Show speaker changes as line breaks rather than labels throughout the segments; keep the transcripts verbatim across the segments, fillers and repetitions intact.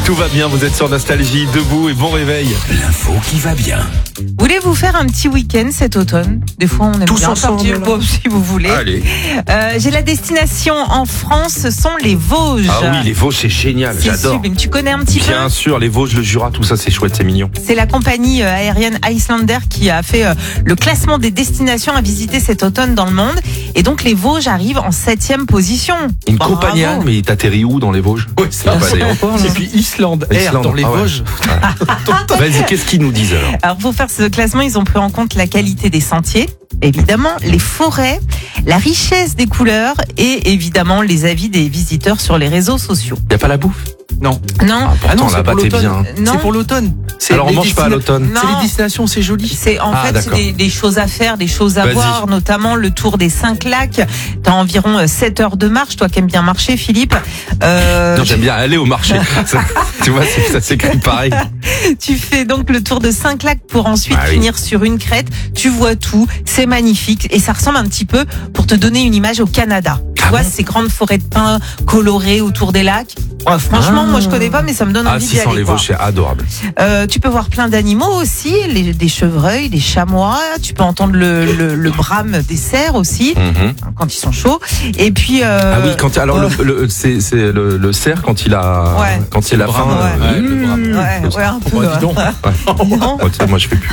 Tout va bien, vous êtes sur Nostalgie, debout et bon réveil.
L'info qui va bien.
Voulez-vous faire un petit week-end cet automne? Des fois, on aime
Tous
bien
ensemble,
sortir,
là.
bon, si vous voulez.
Allez.
Euh, j'ai la destination en France, ce sont les Vosges.
Ah oui, les Vosges, c'est génial,
C'est
j'adore.
sublime. Tu connais un petit
Bien
peu?
sûr, les Vosges, le Jura, tout ça, c'est chouette, c'est mignon.
C'est la compagnie euh, aérienne Icelandair qui a fait euh, le classement des destinations à visiter cet automne dans le monde. Et donc, les Vosges arrivent en septième position.
Une
Bravo.
compagnie aérienne, mais t'atterris où dans les Vosges?
Oui, c'est
Ah, bah, d'ailleurs.
Et puis Islande Air
Islande,
dans les
ah ouais.
Vosges.
Vas-y, qu'est-ce qu'ils nous disent alors?
Alors, pour faire ce classement, ils ont pris en compte la qualité des sentiers, évidemment, les forêts, la richesse des couleurs et évidemment les avis des visiteurs sur les réseaux sociaux.
Y a pas la bouffe?
Non.
Non,
Ah, pourtant,
c'est
là-bas,
pour
t'es
l'automne.
bien.
Non.
C'est pour l'automne. C'est
Alors, on
les
mange pas à
destina-
l'automne.
Non.
C'est les destinations, c'est joli.
c'est en
Ah,
fait c'est
d'accord.
des, des choses à faire, des choses à
Vas-y.
voir, notamment le tour des cinq lacs. T'as environ euh, sept heures de marche, toi qui aimes bien marcher, Philippe. Euh,
Non, j'aime bien aller au marché. Ça, tu vois, c'est- ça s'écrit pareil.
tu fais donc le tour de cinq lacs pour ensuite
Ah oui.
finir sur une crête. Tu vois tout, c'est magnifique et ça ressemble un petit peu, pour te donner une image, au Canada. Tu
Ah
vois
bon
ces grandes forêts de pins colorées autour des lacs. Ouais, franchement,
Ah.
moi je connais pas, mais ça me donne
Ah,
envie
si,
d'y
sans
aller.
les
quoi.
Vosges, c'est adorable.
Euh, tu peux voir plein d'animaux aussi, les, des chevreuils, des chamois. Tu peux entendre le, le, le brame des cerfs aussi,
Mhm.
quand ils sont chauds. Et puis. Euh,
Ah oui, quand alors le, le- c'est c'est le, le cerf quand il a
Ouais.
quand il a faim.
brame,
euh,
ouais, le brame.
mmh.
Ouais, ouais, un peu.
Oh, dis donc.
Non.
Ouais, tu sais, moi je fais plus.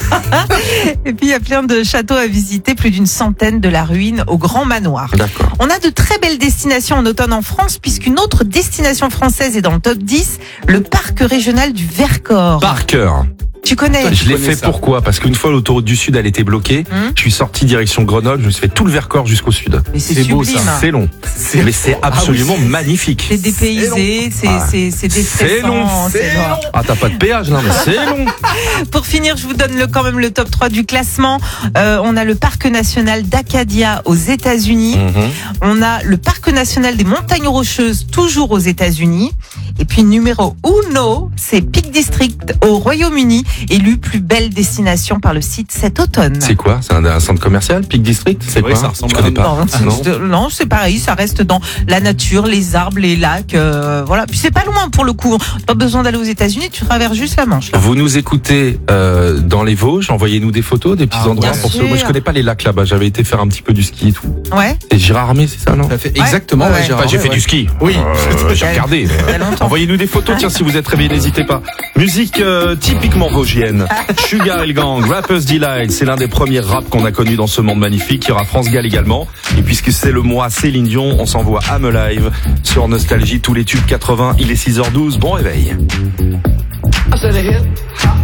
Et puis il y a plein de châteaux à visiter, plus d'une centaine de la ruine au Grand Manoir.
D'accord.
On a de très belles destinations en automne en France, puisqu'une autre destination française est dans le top dix, le parc régional du Vercors.
Par cœur.
Tu connais?
Je l'ai
connais
fait
ça.
pourquoi? Parce qu'une fois l'autoroute du Sud elle était bloquée,
Hum.
je suis sorti direction Grenoble, je me suis fait tout le Vercors jusqu'au Sud.
Mais c'est
C'est beau,
sublime.
ça.
C'est long, mais c'est absolument magnifique.
C'est dépaysé, c'est
Ah.
c'est c'est
C'est long,
déstressant.
c'est
long.
Ah t'as pas de péage là, mais c'est long.
Pour finir, je vous donne le, quand même le top trois du classement. Euh, on a le parc national d'Acadia aux États-Unis.
Mhm.
On a le parc national des Montagnes Rocheuses, toujours aux États-Unis. Et puis numéro uno, c'est Peak District au Royaume-Uni, élu plus belle destination par le site cet automne.
C'est quoi? C'est un, un centre commercial, Peak District? C'est
Oui,
quoi?
ça ressemble
Je
à
connais
un-
pas.
Non, c'est-
Non.
c'est- non, c'est pareil, ça reste dans la nature, les arbres, les lacs, euh, voilà. Puis c'est pas loin pour le coup. Pas besoin d'aller aux États-Unis, tu traverses juste la Manche. là.
Vous nous écoutez euh, dans les Vosges, envoyez-nous des photos, des petits
Ah,
endroits.
bien
Pour ceux,
sûr.
moi je connais pas les lacs là-bas, j'avais été faire un petit peu du ski et tout.
Ouais.
Et Gérard Armé, c'est ça, non?
Ça fait exactement.
Ouais,
ouais,
ouais.
Gérard,
Enfin, j'ai
ouais,
fait
ouais.
du ski.
Oui.
Euh, j'ai regardé.
Il y a longtemps.
Envoyez-nous des photos, tiens, si vous êtes réveillés, n'hésitez pas. Musique euh, typiquement vosgienne. Sugar et le Gang, Rapper's Delight, c'est l'un des premiers raps qu'on a connu dans ce monde magnifique. Il y aura France Gall également. Et puisque c'est le mois Céline Dion, on s'envoie I'm Alive sur Nostalgie, tous les tubes quatre-vingts. Il est six heures douze, bon réveil.